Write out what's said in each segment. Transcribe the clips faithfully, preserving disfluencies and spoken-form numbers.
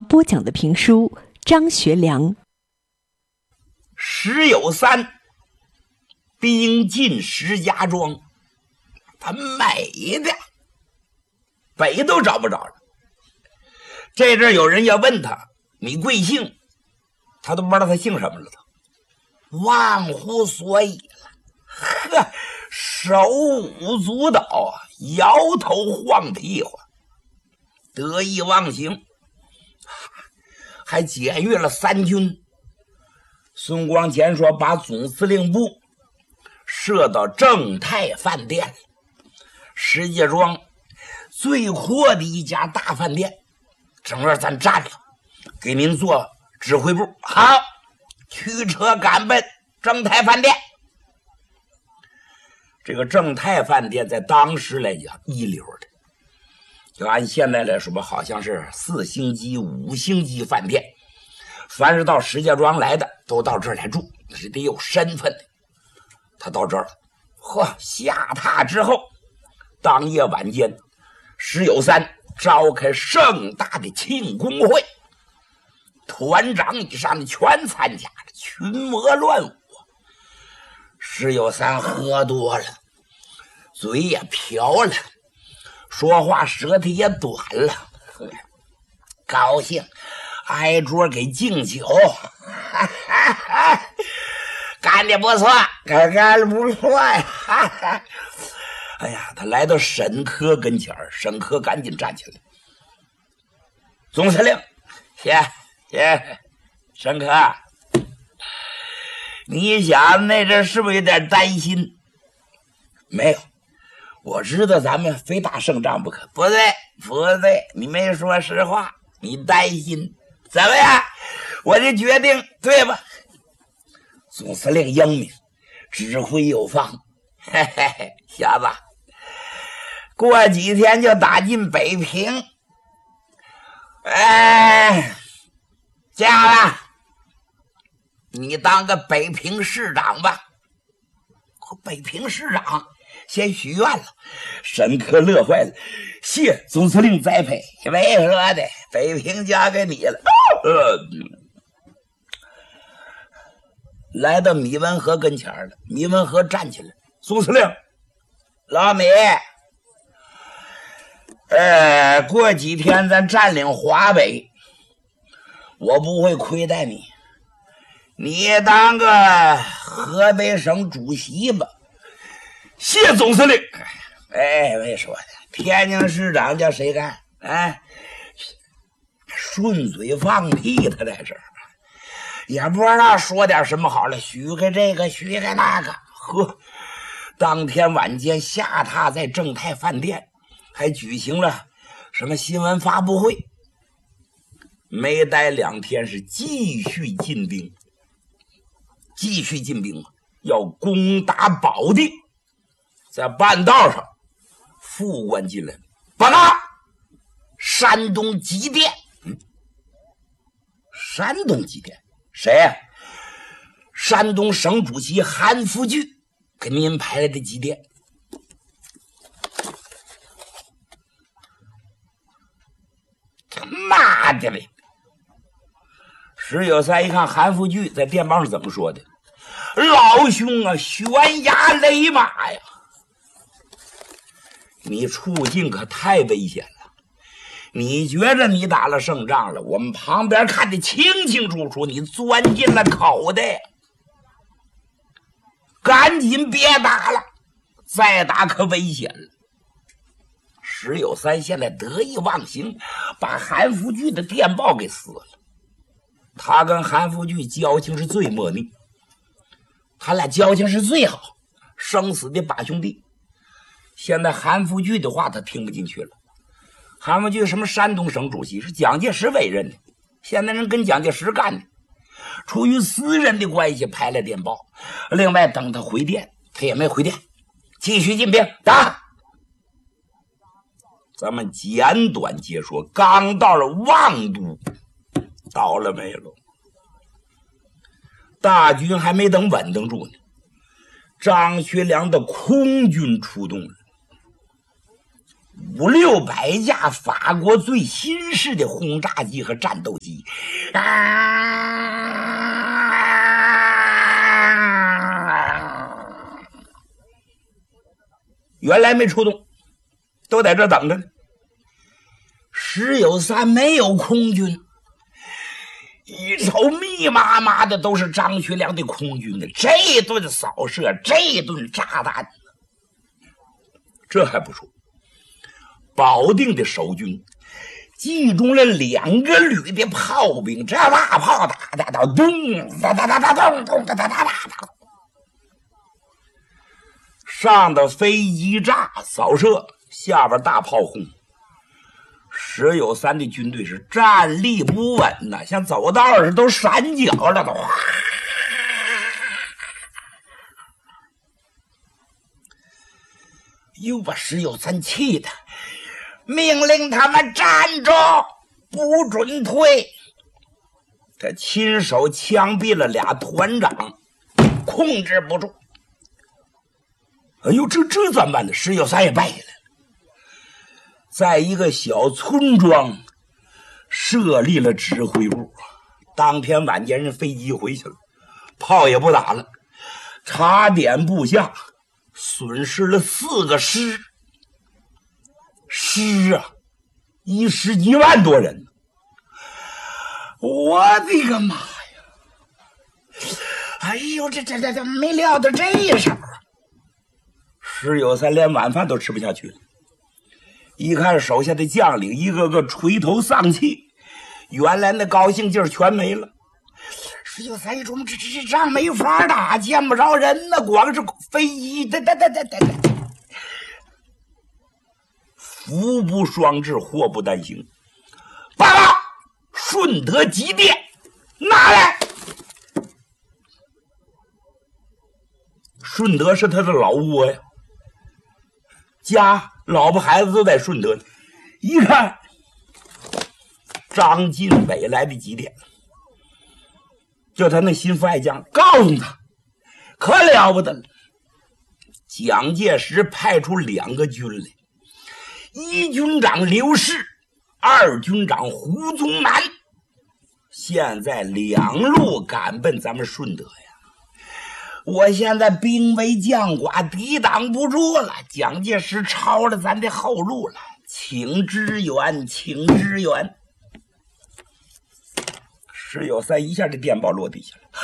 播讲的评书《张学良》。 石有三兵进石家庄，他美的北都找不着了。这阵有人要问他你贵姓，他都不知道他姓什么了，都忘乎所以了。呵，手舞足蹈，摇头晃屁股，得意忘形，还检阅了三军。孙光前说把总司令部设到正泰饭店，石家庄最阔的一家大饭店，整个咱占了，给您做指挥部。好，驱车赶奔正泰饭店。这个正泰饭店在当时来讲一流的，就按现在来说吧，好像是四星级五星级饭店，凡是到石家庄来的都到这儿来住，是得有身份的。他到这儿了，呵，下榻之后，当夜晚间，石有三召开盛大的庆功会，团长以上的全参加了，群魔乱舞。石有三喝多了，嘴也瓢了，说话舌头也短了，高兴挨桌给敬酒，哈哈哈，干得不错，干干得不错呀！哈哈，哎呀，他来到沈科跟前儿，沈科赶紧站起来，总司令，谢谢，沈科，你想那阵是不是有点担心？没有，我知道咱们非打胜仗不可。不对，不对，你没说实话，你担心。怎么样？我的决定对吧？总司令英明，指挥有方。嘿嘿嘿，小子，过几天就打进北平。哎，这样吧，你当个北平市长吧。北平市长先许愿了，沈科乐坏了，谢总司令栽培。没说的，北平交给你了。呃，来到米文和跟前了，米文和站起来，总司令，老米，呃，过几天咱占领华北，我不会亏待你。你当个河北省主席吧。谢总司令。哎，没说的，天津市长叫谁干？哎，顺嘴放屁，他在这儿也不知道说点什么好了，许个这个，许个那个。呵，当天晚间下榻在正泰饭店，还举行了什么新闻发布会。没待两天，是继续进兵。继续进兵，要攻打保定。在半道上，副官进来，报告山东急电。嗯，山东急电谁呀、啊？山东省主席韩复榘给您派来的急电。他妈的嘞！石有三一看韩复榘在电报上怎么说的，老兄啊，悬崖勒马呀！你处境可太危险了，你觉着你打了胜仗了，我们旁边看得清清楚楚，你钻进了口袋，赶紧别打了，再打可危险了。石有三现在得意忘形，把韩复榘的电报给撕了。他跟韩复榘交情是最莫逆，他俩交情是最好，生死的把兄弟。现在韩复榘的话他听不进去了。韩复榘什么山东省主席，是蒋介石委任的，现在人跟蒋介石干的，出于私人的关系拍了电报。另外等他回电，他也没回电，继续进兵打。咱们简短接说，刚到了望都，到了没有？大军还没等稳当住呢，张学良的空军出动了。 五六百架法国最新式的轰炸机和战斗机，啊，原来没出动，都在这等着呢。石友三没有空军，一瞅密麻麻的都是张学良的空军的，这顿扫射，这顿炸弹，这还不说，保定的守军集中了两个旅的炮兵，这大炮打打打咚哒哒哒哒咚咚哒哒哒哒，上的飞机炸扫射，下边大炮轰。石友三的军队是站立不稳呐，像走道似的都闪脚了，都又把石友三气的，命令他们站住，不准退。他亲手枪毙了俩团长，控制不住。哎呦，这这怎么办呢？石友三也败下来了。在一个小村庄设立了指挥部，当天晚间人飞机回去了，炮也不打了，查点部下，损失了四个师，师啊，一师一万多人。我的个妈呀！哎呦，这这这这没料到这时候，石友三连晚饭都吃不下去了。一看手下的将领一个个垂头丧气，原来那高兴劲儿全没了。石友三一琢磨，这这这仗没法打，见不着人呢，光是飞机哒哒哒哒哒哒，福不双至，祸不单行。报告，顺德急电，拿来。顺德是他的老窝呀，家老婆孩子都在顺德呢。一看张晋北来的急电，就他那心腹爱将告诉他，可了不得了。蒋介石派出两个军来，一军长刘氏，二军长胡宗南，现在两路赶奔咱们顺德呀。我现在兵微将寡，抵挡不住了，蒋介石抄了咱的后路了，请支援，请支援。石友三一下这电报落地下了，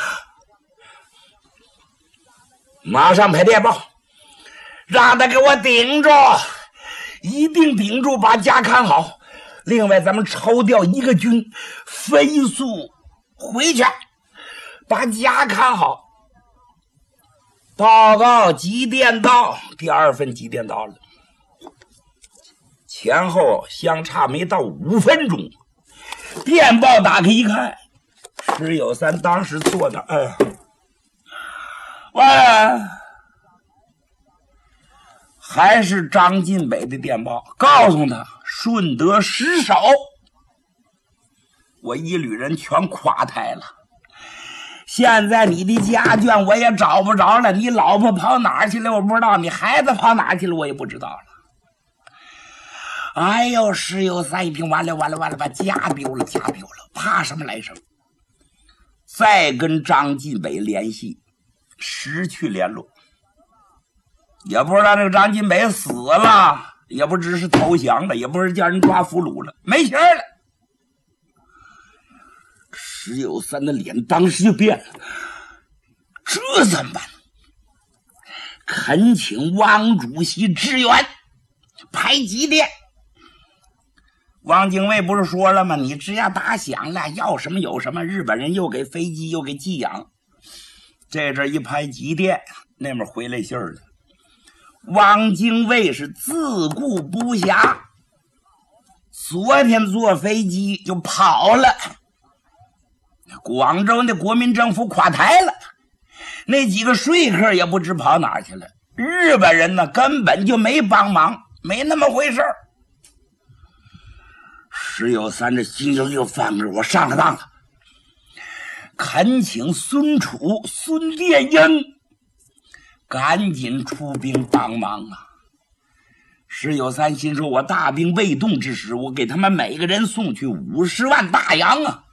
马上拍电报，让他给我顶住，一定顶住，把家看好。另外咱们抽调一个军飞速回去，把家看好。报告，急电到。第二份急电到了，前后相差没到五分钟。电报打开一看，石友三当时坐那，哎呀，喂，还是张晋北的电报，告诉他顺德失守，我一旅人全垮台了。现在你的家眷我也找不着了，你老婆跑哪儿去了我不知道，你孩子跑哪儿去了我也不知道了。哎呦，石友三一听，完了完了完了，把家丢了，家丢了，怕什么来什么。再跟张晋北联系，失去联络，也不知道这个张晋北死了，也不知是投降了，也不是叫人抓俘虏了，没信儿了。石友三的脸当时就变了，这怎么办？恳请汪主席支援，排急电。汪精卫不是说了吗？你只要打响了，要什么有什么，日本人又给飞机又给寄养。这阵一排急电，那边回来信儿了，汪精卫是自顾不暇，昨天坐飞机就跑了。广州的国民政府垮台了，那几个说客也不知跑哪儿去了。日本人呢根本就没帮忙，没那么回事儿。石友三这心就又翻个，我上了当了。恳请孙楚、孙殿英赶紧出兵帮忙啊！ 石有三心说：“我大兵未动之时，我给他们每个人送去五十万大洋啊！